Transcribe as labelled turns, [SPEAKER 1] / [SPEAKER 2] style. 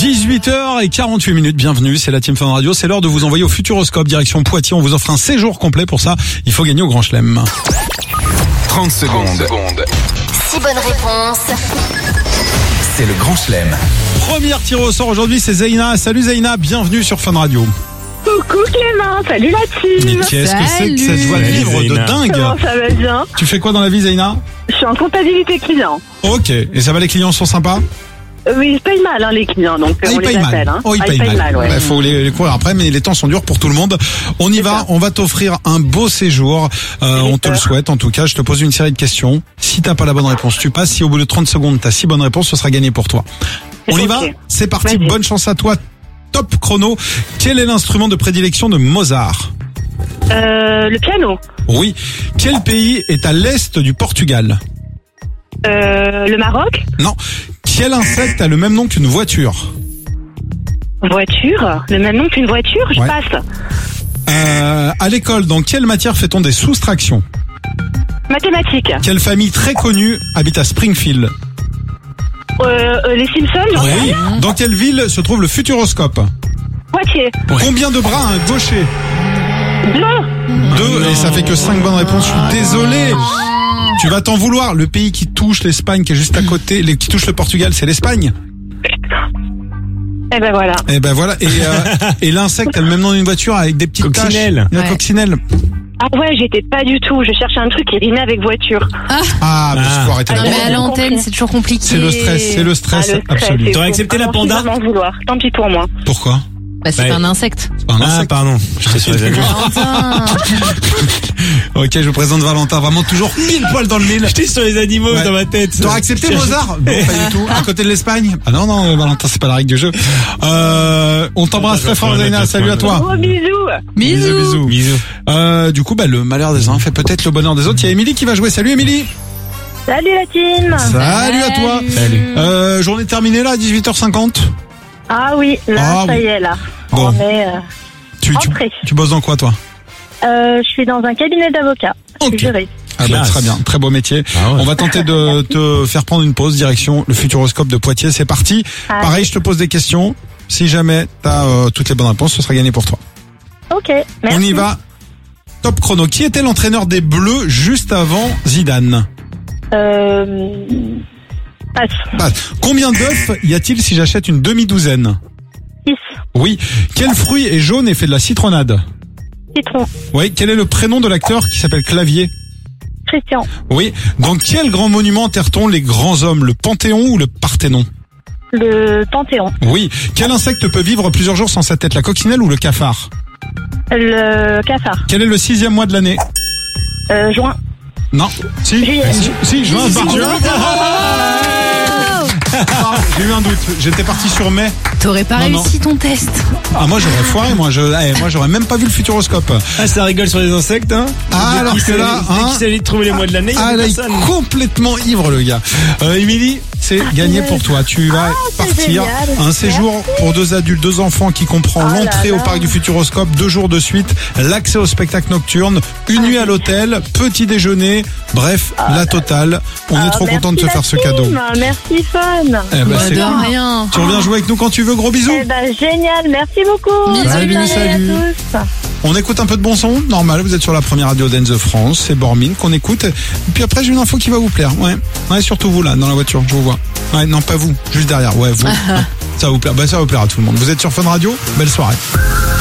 [SPEAKER 1] 18h48, bienvenue, c'est la Team Fun Radio, c'est l'heure de vous envoyer au Futuroscope, direction Poitiers, on vous offre un séjour complet pour ça, il faut gagner au Grand Chelem.
[SPEAKER 2] 30 secondes.
[SPEAKER 3] 6 bonnes réponses.
[SPEAKER 2] C'est le Grand Chelem.
[SPEAKER 1] Première tir au sort aujourd'hui, c'est Zeyna. Salut Zeyna, bienvenue sur Fun Radio.
[SPEAKER 4] Coucou Clément, salut la team.
[SPEAKER 1] Mais qu'est-ce que c'est que cette joie de vivre de dingue?
[SPEAKER 4] Comment ça va bien?
[SPEAKER 1] Tu fais quoi dans la vie Zeyna?
[SPEAKER 4] Je suis en comptabilité client.
[SPEAKER 1] Ok, et ça va, les clients sont sympas?
[SPEAKER 4] Oui, ils payent mal les clients, donc
[SPEAKER 1] ils
[SPEAKER 4] on les
[SPEAKER 1] payent
[SPEAKER 4] appelle.
[SPEAKER 1] mal. Oh, ils payent mal.
[SPEAKER 4] Ouais.
[SPEAKER 1] Faut les courir après, mais les temps sont durs pour tout le monde. On y va, on va t'offrir un beau séjour. On te le souhaite. En tout cas, je te pose une série de questions. Si t'as pas la bonne réponse, tu passes. Si au bout de 30 secondes, t'as 6 bonnes réponses, ce sera gagné pour toi. On y va? C'est parti.
[SPEAKER 4] Vas-y.
[SPEAKER 1] Bonne chance à toi. Top chrono. Quel est l'instrument de prédilection de Mozart?
[SPEAKER 4] Le piano.
[SPEAKER 1] Oui. Quel pays est à l'est du Portugal?
[SPEAKER 4] Le Maroc.
[SPEAKER 1] Non. Quel insecte a le même nom qu'une voiture?
[SPEAKER 4] Voiture. Le même nom qu'une voiture, je
[SPEAKER 1] Ouais.
[SPEAKER 4] passe.
[SPEAKER 1] À l'école, dans quelle matière fait-on des soustractions?
[SPEAKER 4] Mathématiques.
[SPEAKER 1] Quelle famille très connue habite à Springfield?
[SPEAKER 4] Les Simpsons, j'en sais
[SPEAKER 1] Oui.
[SPEAKER 4] rien.
[SPEAKER 1] Dans quelle ville se trouve le Futuroscope?
[SPEAKER 4] Poitiers.
[SPEAKER 1] Combien de bras a un gaucher?
[SPEAKER 4] 2.
[SPEAKER 1] 2, et ça fait que 5 bonnes réponses. Je suis désolé. Tu vas t'en vouloir. Le pays qui touche l'Espagne, qui est juste à côté, qui touche le Portugal, c'est l'Espagne.
[SPEAKER 4] Et ben voilà.
[SPEAKER 1] Et ben voilà. Et l'insecte a le même nom d'une voiture avec des petites
[SPEAKER 5] Coccinelle.
[SPEAKER 1] taches. La
[SPEAKER 6] Ouais.
[SPEAKER 1] coccinelle.
[SPEAKER 4] Ah ouais, j'étais pas du tout. Je cherchais un truc qui rimait avec voiture.
[SPEAKER 1] Ah, mais faut arrêter
[SPEAKER 6] Non,
[SPEAKER 1] la
[SPEAKER 6] mais à
[SPEAKER 4] j'ai
[SPEAKER 6] l'antenne,
[SPEAKER 4] compris.
[SPEAKER 6] c'est toujours compliqué.
[SPEAKER 1] C'est le stress,
[SPEAKER 4] Le stress,
[SPEAKER 1] absolu.
[SPEAKER 4] c'est
[SPEAKER 5] T'aurais
[SPEAKER 4] fou.
[SPEAKER 5] accepté la
[SPEAKER 4] Alors,
[SPEAKER 5] panda?
[SPEAKER 4] je vais m'en vouloir. Tant pis pour moi.
[SPEAKER 1] Pourquoi?
[SPEAKER 6] Bah, c'est
[SPEAKER 5] Ouais.
[SPEAKER 6] pas un insecte.
[SPEAKER 1] C'est pas un
[SPEAKER 5] Ah,
[SPEAKER 1] insecte.
[SPEAKER 5] pardon. J'étais sur les animaux.
[SPEAKER 6] Valentin.
[SPEAKER 1] Ok, je vous présente Valentin, vraiment toujours pile poil dans le mille.
[SPEAKER 5] J'étais sur les animaux
[SPEAKER 1] Ouais.
[SPEAKER 5] dans ma tête.
[SPEAKER 1] T'aurais accepté Mozart? Bon, pas du tout. À côté de l'Espagne? Ah non, Valentin, c'est pas la règle du jeu. On t'embrasse très fort, Zeyna. Salut à toi.
[SPEAKER 4] Gros bisous.
[SPEAKER 6] Bisous.
[SPEAKER 5] Bisous.
[SPEAKER 1] Du coup, le malheur des uns fait peut-être le bonheur des autres. Il y a Émilie qui va jouer. Salut Émilie.
[SPEAKER 4] Salut la team.
[SPEAKER 1] Salut à toi.
[SPEAKER 5] Salut.
[SPEAKER 1] Journée terminée là, à 18h50.
[SPEAKER 4] Ah oui, là,
[SPEAKER 1] Ah
[SPEAKER 4] ça
[SPEAKER 1] oui.
[SPEAKER 4] y est, là.
[SPEAKER 1] Bon.
[SPEAKER 4] On est rentré.
[SPEAKER 1] Tu bosses dans quoi toi?
[SPEAKER 4] Je suis dans un cabinet d'avocats. Je
[SPEAKER 1] Ok.
[SPEAKER 4] suis juriste.
[SPEAKER 1] Ah
[SPEAKER 5] Classe.
[SPEAKER 1] très bien, très beau métier.
[SPEAKER 5] Ah ouais.
[SPEAKER 1] On va tenter de te faire prendre une pause, direction le Futuroscope de Poitiers. C'est parti.
[SPEAKER 4] Ah.
[SPEAKER 1] Pareil, je te pose des questions. Si jamais t'as toutes les bonnes réponses, ce sera gagné pour toi.
[SPEAKER 4] Ok, merci.
[SPEAKER 1] On y va. Top chrono. Qui était l'entraîneur des Bleus juste avant Zidane?
[SPEAKER 4] Passe.
[SPEAKER 1] Combien d'œufs y a-t-il si j'achète une demi-douzaine?
[SPEAKER 4] 6.
[SPEAKER 1] Oui. Quel fruit est jaune et fait de la citronnade?
[SPEAKER 4] Citron.
[SPEAKER 1] Oui. Quel est le prénom de l'acteur qui s'appelle Clavier?
[SPEAKER 4] Christian.
[SPEAKER 1] Oui. Dans quel grand monument enterre-t-on les grands hommes? Le Panthéon ou le Parthénon?
[SPEAKER 4] Le Panthéon.
[SPEAKER 1] Oui. Quel insecte peut vivre plusieurs jours sans sa tête? La coccinelle ou le cafard?
[SPEAKER 4] Le cafard.
[SPEAKER 1] Quel est le 6e mois de l'année?
[SPEAKER 4] Juin.
[SPEAKER 1] Non. Si.
[SPEAKER 4] Juillet.
[SPEAKER 1] Si, juin. J'ai eu un doute. J'étais parti sur mai.
[SPEAKER 6] T'aurais pas
[SPEAKER 1] Non,
[SPEAKER 6] réussi ton test.
[SPEAKER 1] Ah, moi j'aurais foiré. Moi j'aurais même pas vu le Futuroscope.
[SPEAKER 5] Ah, ça rigole sur les insectes, hein?
[SPEAKER 1] Ah, alors que là,
[SPEAKER 5] dès
[SPEAKER 1] hein.
[SPEAKER 5] qu'il s'agit de trouver les mois de l'année, il y a
[SPEAKER 1] Ah là, il
[SPEAKER 5] personne.
[SPEAKER 1] est complètement ivre le gars. Émilie, c'est gagné pour toi. Tu vas partir
[SPEAKER 4] génial.
[SPEAKER 1] un séjour pour 2 adultes, 2 enfants qui comprend
[SPEAKER 4] Oh là
[SPEAKER 1] l'entrée au
[SPEAKER 4] là.
[SPEAKER 1] parc du Futuroscope, 2 jours de suite, l'accès au spectacle nocturne, une nuit à l'hôtel, petit déjeuner, bref, la totale. On est trop content de te faire ce cadeau.
[SPEAKER 4] Merci Fun.
[SPEAKER 1] Eh ben,
[SPEAKER 6] Bah,
[SPEAKER 1] c'est
[SPEAKER 6] de
[SPEAKER 1] cool.
[SPEAKER 6] rien.
[SPEAKER 1] Tu reviens jouer avec nous quand tu veux, gros bisous.
[SPEAKER 4] Eh ben, génial, merci beaucoup.
[SPEAKER 6] Bisous,
[SPEAKER 1] Salut,
[SPEAKER 4] Bonne soirée
[SPEAKER 1] salut.
[SPEAKER 4] à tous.
[SPEAKER 1] On écoute un peu de bon son, normal, vous êtes sur la première radio Dance de France, c'est Bormin qu'on écoute. Et puis après j'ai une info qui va vous plaire, ouais, surtout vous là, dans la voiture, je vous vois. Ouais, non pas vous, juste derrière, ouais, vous. Ça va vous plaire, ça va vous plaire à tout le monde. Vous êtes sur Fun Radio, belle soirée.